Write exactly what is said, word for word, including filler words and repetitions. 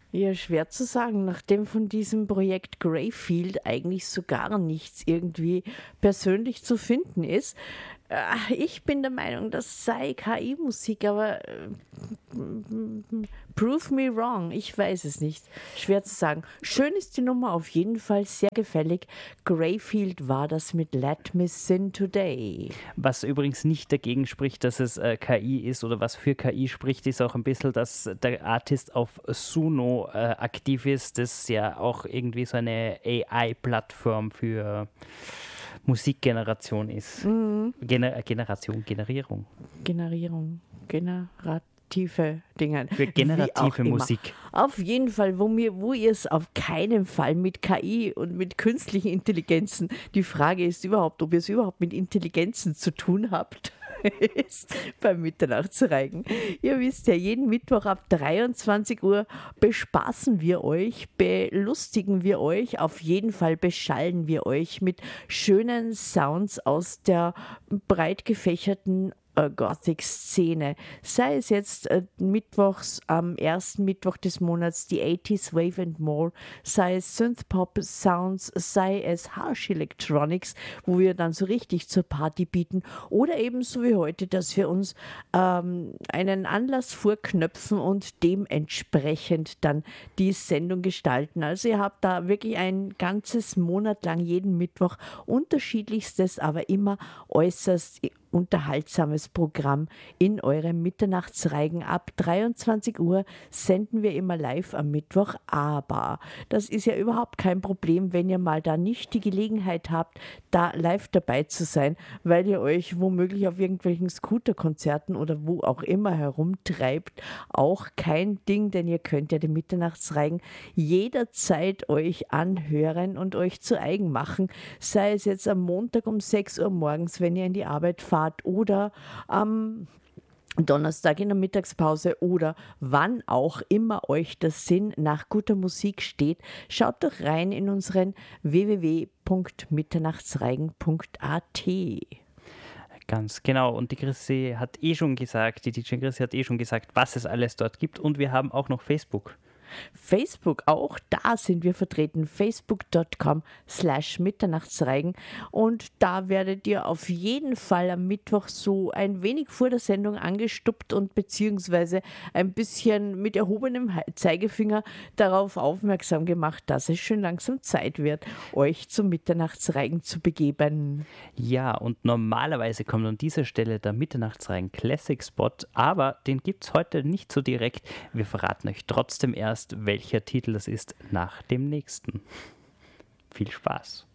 Ja, schwer zu sagen, nachdem von diesem Projekt Greyfield eigentlich so gar nichts irgendwie persönlich zu finden ist. Äh, Ich bin der Meinung, das sei K I-Musik, aber äh, prove me wrong, ich weiß es nicht. Schwer zu sagen. Schön ist die Nummer auf jeden Fall, sehr gefällig. Greyfield war das mit Let Me Sin Today. Was übrigens nicht dagegen spricht, dass es äh, K I ist oder was für K I spricht, ist auch ein bisschen, dass der Artist auf Suno äh, aktiv ist, das ja auch irgendwie so eine A I-Plattform für Musikgeneration ist. Mhm. Gener- Generation, Generierung. Generierung, generative Dinge. Für generative Musik. Auf jeden Fall, wo, mir, wo ihr es auf keinen Fall mit K I und mit künstlichen Intelligenzen, die Frage ist überhaupt, ob ihr es überhaupt mit Intelligenzen zu tun habt, ist beim Mitternachtsreigen. Ihr wisst ja, jeden Mittwoch ab dreiundzwanzig Uhr bespaßen wir euch, belustigen wir euch, auf jeden Fall beschallen wir euch mit schönen Sounds aus der breit gefächerten Gothic-Szene. Sei es jetzt äh, mittwochs am ersten Mittwoch des Monats die achtziger Wave and More, sei es Synthpop-Sounds, sei es Harsh Electronics, wo wir dann so richtig zur Party bieten, oder eben so wie heute, dass wir uns ähm, einen Anlass vorknöpfen und dementsprechend dann die Sendung gestalten. Also ihr habt da wirklich ein ganzes Monat lang jeden Mittwoch unterschiedlichstes, aber immer äußerst unterhaltsames Programm in eurem Mitternachtsreigen. Ab dreiundzwanzig Uhr senden wir immer live am Mittwoch, aber das ist ja überhaupt kein Problem, wenn ihr mal da nicht die Gelegenheit habt, da live dabei zu sein, weil ihr euch womöglich auf irgendwelchen Scooterkonzerten oder wo auch immer herumtreibt. Auch kein Ding, denn ihr könnt ja den Mitternachtsreigen jederzeit euch anhören und euch zu eigen machen, sei es jetzt am Montag um sechs Uhr morgens, wenn ihr in die Arbeit fahrt, oder am Donnerstag in der Mittagspause oder wann auch immer euch das Sinn nach guter Musik steht. Schaut doch rein in unseren w w w punkt mitternachtsreigen punkt a t. Ganz genau. Und die Chrissy hat eh schon gesagt, die D J Chrissy hat eh schon gesagt, was es alles dort gibt. Und wir haben auch noch Facebook. Facebook, auch da sind wir vertreten, facebook punkt com slash mitternachtsreigen, und da werdet ihr auf jeden Fall am Mittwoch so ein wenig vor der Sendung angestuppt und beziehungsweise ein bisschen mit erhobenem Zeigefinger darauf aufmerksam gemacht, dass es schon langsam Zeit wird, euch zum Mitternachtsreigen zu begeben. Ja, und normalerweise kommt an dieser Stelle der Mitternachtsreigen Classic Spot, aber den gibt es heute nicht so direkt. Wir verraten euch trotzdem erst, welcher Titel das ist, nach dem nächsten. Viel Spaß!